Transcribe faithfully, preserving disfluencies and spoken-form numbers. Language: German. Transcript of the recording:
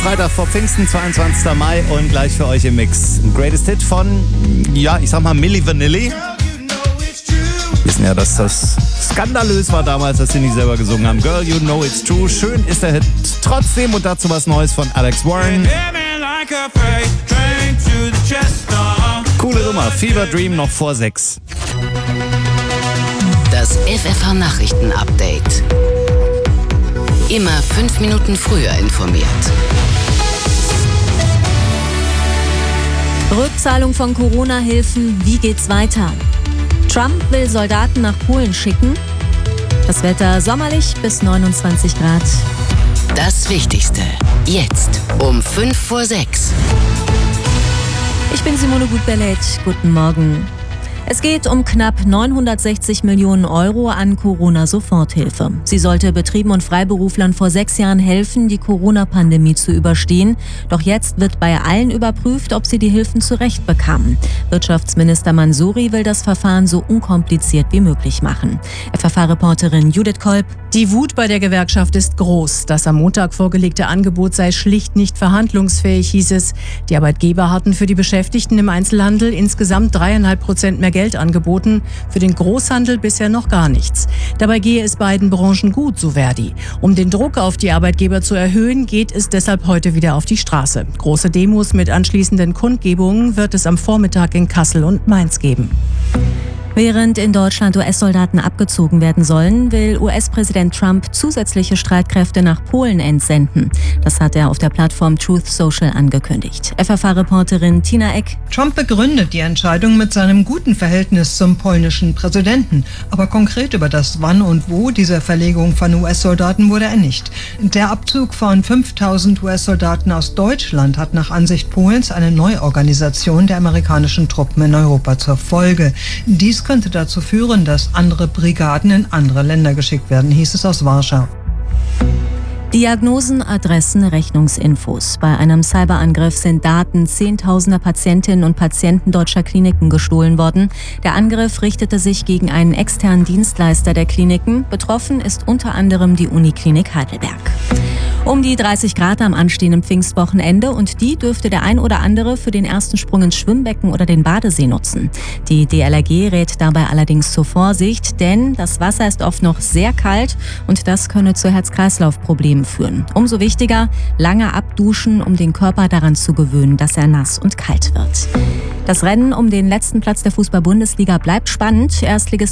Freitag vor Pfingsten, zweiundzwanzigster Mai und gleich für euch im Mix. Ein Greatest Hit von, ja, ich sag mal Milli Vanilli. Wir wissen ja, dass das skandalös war damals, dass sie nicht selber gesungen haben. Girl, you know it's true. Schön ist der Hit trotzdem und dazu was Neues von Alex Warren. Coole Nummer, Fever Dream noch vor sechs. Das F F H-Nachrichten-Update. Immer fünf Minuten früher informiert. Rückzahlung von Corona-Hilfen, wie geht's weiter? Trump will Soldaten nach Polen schicken. Das Wetter sommerlich bis neunundzwanzig Grad. Das Wichtigste jetzt um fünf vor sechs. Ich bin Simone Gut-Bellet. Guten Morgen. Es geht um knapp neunhundertsechzig Millionen Euro an Corona-Soforthilfe. Sie sollte Betrieben und Freiberuflern vor sechs Jahren helfen, die Corona-Pandemie zu überstehen. Doch jetzt wird bei allen überprüft, ob sie die Hilfen zurecht bekamen. Wirtschaftsminister Mansouri will das Verfahren so unkompliziert wie möglich machen. F F H-Reporterin Judith Kolb. Die Wut bei der Gewerkschaft ist groß. Das am Montag vorgelegte Angebot sei schlicht nicht verhandlungsfähig, hieß es. Die Arbeitgeber hatten für die Beschäftigten im Einzelhandel insgesamt dreieinhalb Prozent mehr Geld angeboten, für den Großhandel bisher noch gar nichts. Dabei gehe es beiden Branchen gut, so Verdi. Um den Druck auf die Arbeitgeber zu erhöhen, geht es deshalb heute wieder auf die Straße. Große Demos mit anschließenden Kundgebungen wird es am Vormittag in Kassel und Mainz geben. Während in Deutschland U S-Soldaten abgezogen werden sollen, will U S-Präsident Trump zusätzliche Streitkräfte nach Polen entsenden. Das hat er auf der Plattform Truth Social angekündigt. F F H-Reporterin Tina Eck. Trump begründet die Entscheidung mit seinem guten Verhältnis zum polnischen Präsidenten. Aber konkret über das Wann und Wo dieser Verlegung von U S-Soldaten wurde er nicht. Der Abzug von fünftausend U S-Soldaten aus Deutschland hat nach Ansicht Polens eine Neuorganisation der amerikanischen Truppen in Europa zur Folge. Dies könnte dazu führen, dass andere Brigaden in andere Länder geschickt werden, hieß es aus Warschau. Diagnosen, Adressen, Rechnungsinfos. Bei einem Cyberangriff sind Daten zehntausender Patientinnen und Patienten deutscher Kliniken gestohlen worden. Der Angriff richtete sich gegen einen externen Dienstleister der Kliniken. Betroffen ist unter anderem die Uniklinik Heidelberg. Um die dreißig Grad am anstehenden Pfingstwochenende und die dürfte der ein oder andere für den ersten Sprung ins Schwimmbecken oder den Badesee nutzen. Die D L R G rät dabei allerdings zur Vorsicht, denn das Wasser ist oft noch sehr kalt und das könne zu Herz-Kreislauf-Problemen führen. Umso wichtiger, lange abduschen, um den Körper daran zu gewöhnen, dass er nass und kalt wird. Das Rennen um den letzten Platz der Fußball-Bundesliga bleibt spannend. Erstligist